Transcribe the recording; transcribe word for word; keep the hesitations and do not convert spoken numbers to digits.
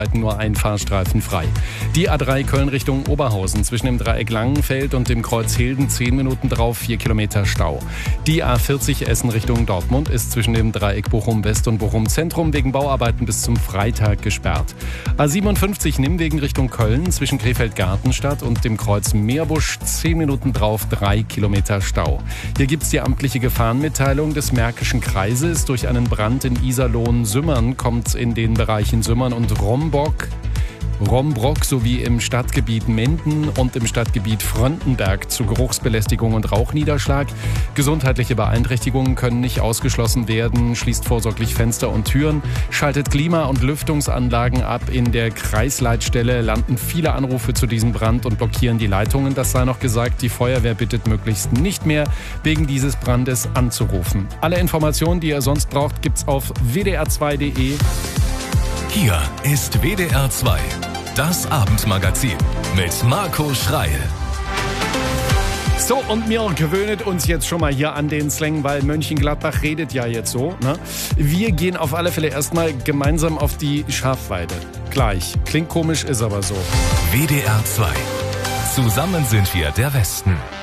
nur ein Fahrstreifen frei. Die A drei Köln Richtung Oberhausen zwischen dem Dreieck Langenfeld und dem Kreuz Hilden zehn Minuten drauf, vier Kilometer Stau. Die A vierzig Essen Richtung Dortmund ist zwischen dem Dreieck Bochum West und Bochum Zentrum wegen Bauarbeiten bis zum Freitag gesperrt. A siebenundfünfzig Nimwegen Richtung Köln zwischen Krefeld-Gartenstadt und dem Kreuz Meerbusch zehn Minuten drauf, drei Kilometer Stau. Hier gibt es die amtliche Gefahrenmitteilung des Märkischen Kreises. Durch einen Brand in Iserlohn-Sümmern kommt in den Bereichen Sümmern und Rombock Rombrock sowie im Stadtgebiet Menden und im Stadtgebiet Fröndenberg zu Geruchsbelästigung und Rauchniederschlag. Gesundheitliche Beeinträchtigungen können nicht ausgeschlossen werden, schließt vorsorglich Fenster und Türen, schaltet Klima- und Lüftungsanlagen ab. In der Kreisleitstelle landen viele Anrufe zu diesem Brand und blockieren die Leitungen. Das sei noch gesagt, die Feuerwehr bittet möglichst nicht mehr wegen dieses Brandes anzurufen. Alle Informationen, die ihr sonst braucht, gibt's auf w d r zwei punkt d e. Hier ist W D R zwei, das Abendmagazin mit Marco Schreil. So, und wir gewöhnen uns jetzt schon mal hier an den Slang, weil Mönchengladbach redet ja jetzt so. Ne? Wir gehen auf alle Fälle erstmal gemeinsam auf die Schafweide. Gleich. Klingt komisch, ist aber so. W D R zwei. Zusammen sind wir der Westen.